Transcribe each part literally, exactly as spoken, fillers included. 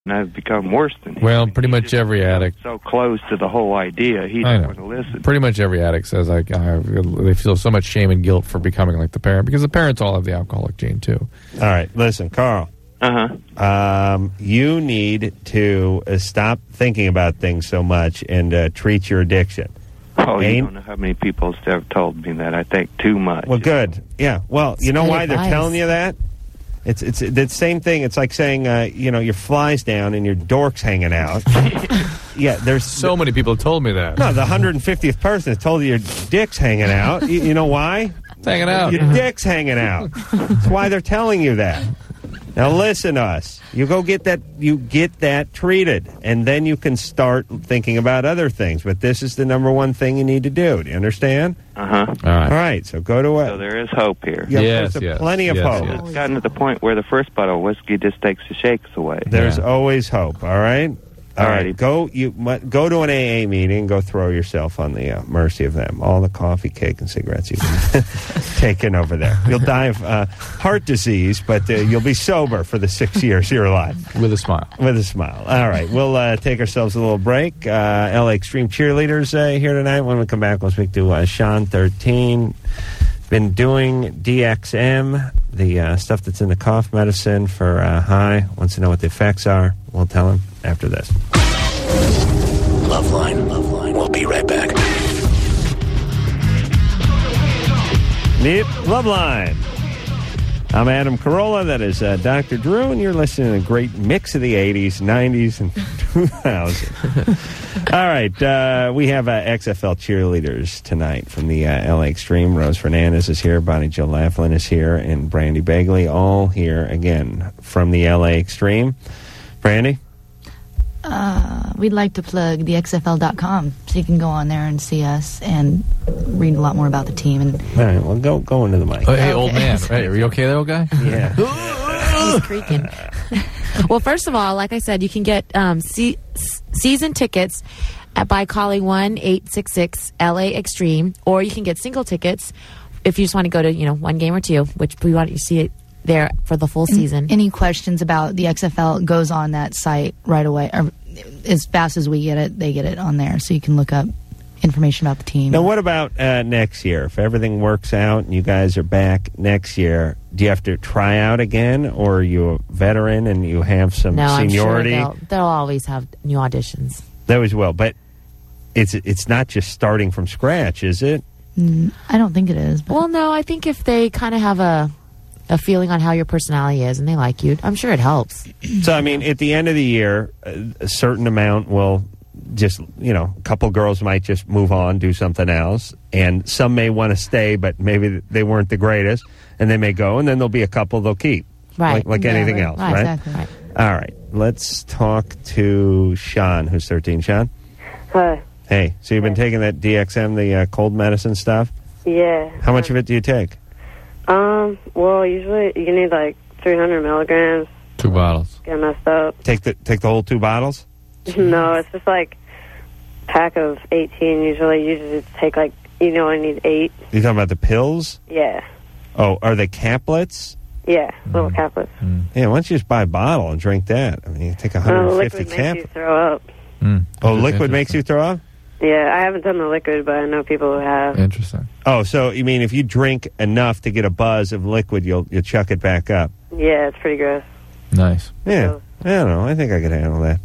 and I've become worse than him. Well, pretty much every addict. So close to the whole idea, he I doesn't know. want to listen. Pretty much every addict says like uh, they feel so much shame and guilt for becoming like the parent because the parents all have the alcoholic gene too. All right, listen, Carl. Uh huh. Um, you need to uh, stop thinking about things so much and uh, treat your addiction. Oh, you Ain't- don't know how many people have told me that. I think too much. Well, good. Yeah. Well, you know good why they're advice. telling you that? It's it's the same thing. It's like saying, uh, you know, your fly's down and your dork's hanging out. Yeah, there's so many people have told me that. No, the one hundred fiftieth person has told you your dick's hanging out. You, you know why? It's hanging out. Your dick's hanging out. That's why they're telling you that. Now listen to us. You go get that. You get that treated, and then you can start thinking about other things. But this is the number one thing you need to do. Do you understand? Uh huh. All right. All right. So go to So a. there is hope here. Yeah, Yes, there's a yes, plenty of yes, hope. yes. It's gotten to the point where the first bottle of whiskey just takes the shakes away. There's Yeah. always hope. All right. All right. Alrighty. Go. You mu- go to an A A meeting. Go throw yourself on the uh, mercy of them. All the coffee, cake, and cigarettes you can take in over there. You'll die of uh, heart disease, but uh, you'll be sober for the six years of your life. With a smile. With a smile. All right. We'll uh, take ourselves a little break. Uh, L A Extreme Cheerleaders uh, here tonight. When we come back, we'll speak to uh, Sean, thirteen. Been doing D X M, the uh, stuff that's in the cough medicine for uh, high. Wants to know what the effects are. We'll tell him after this. Loveline, Loveline. We'll be right back. Yep, Loveline. I'm Adam Carolla. That is uh, Doctor Drew, and you're listening to a great mix of the eighties, nineties, and two thousands. All right, uh, we have uh, X F L cheerleaders tonight from the uh, L A Extreme. Rose Fernandez is here, Bonnie Jill Laughlin is here, and Brandy Bagley, all here again from the L A Extreme. Brandy? Uh, we'd like to plug the X F L dot com so you can go on there and see us and read a lot more about the team. And All right, well, go, go into the mic. Oh, hey, old Okay. man. Hey, are you okay there, old guy? Yeah. He's creaking. Well, first of all, like I said, you can get um, se- s- season tickets at, by calling one eight six six L A Extreme, or you can get single tickets if you just want to go to, you know, one game or two, which we want you to see it there for the full season. any questions about the X F L goes on that site right away. Or as fast as we get it, they get it on there, so you can look up information about the team. Now, what about uh, next year? If everything works out and you guys are back next year, do you have to try out again, or are you a veteran and you have some no, seniority? I'm sure they'll, they'll always have new auditions. They always will, but it's it's not just starting from scratch, is it? Mm, I don't think it is. But Well, no, I think if they kind of have a a feeling on how your personality is and they like you, I'm sure it helps. So, I mean, at the end of the year, a, a certain amount will just, you know, a couple girls might just move on, do something else, and some may want to stay, but maybe they weren't the greatest, and they may go, and then there'll be a couple they'll keep. Right. Like, like Yeah, anything right. else, Right, right? exactly. Right. All right. Let's talk to Sean, who's thirteen. Sean? Hi. Hey, so you've been taking that D X M, the uh, cold medicine stuff? Yeah. How much of it do you take? Um. Well, usually you need like three hundred milligrams. Two bottles. Get messed up. Take the take the whole two bottles? No, it's just like a pack of eighteen. Usually, usually just take like you know I need eight. You talking about the pills? Yeah. Oh, are they caplets? Yeah. Little caplets. Yeah, why don't you just buy a bottle and drink that? I mean, you take one Uh, hundred liquid fifty makes cap. you throw up. Mm. Oh, That's liquid makes you interesting. throw up? Yeah, I haven't done the liquid, but I know people who have. Interesting. Oh, so you mean if you drink enough to get a buzz of liquid, you'll you'll chuck it back up? Yeah, it's pretty gross. Nice. Yeah, I don't know. I think I could handle that.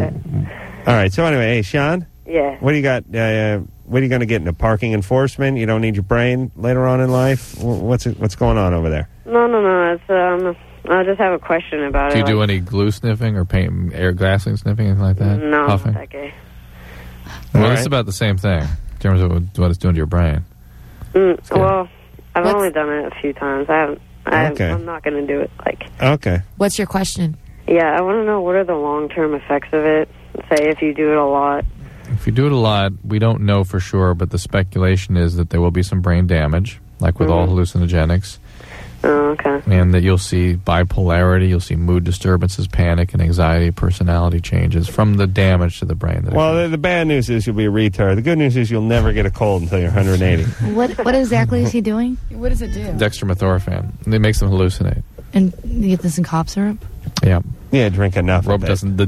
All right. So anyway, hey, Sean, Yeah. what do you got? Uh, what are you going to get into parking enforcement? You don't need your brain later on in life. Wh- What's it, what's going on over there? No, no, no. It's um. I just have a question about Do you it. do like, any glue sniffing or paint, air glassing sniffing, anything like that? No, I'm Puffing? not that gay. Well, All it's right. about the same thing in terms of what it's doing to your brain. Mm, good. well, I've What's- only done it a few times. I haven't. I, Okay. I'm not going to do it. Like, Okay. What's your question? yeah, I want to know what are the long-term effects of it. Say if you do it a lot. If you do it a lot, we don't know for sure, but the speculation is that there will be some brain damage, like with all hallucinogenics, Oh, okay. and that you'll see bipolarity, you'll see mood disturbances, panic, and anxiety, personality changes from the damage to the brain. That Well, the, the bad news is you'll be a retard. The good news is you'll never get a cold until you're one hundred eighty. what what exactly is he doing? What does it do? dextromethorphan. It makes them hallucinate. And you get this in cough syrup? Yeah. Yeah, drink enough Rope of it. doesn't. The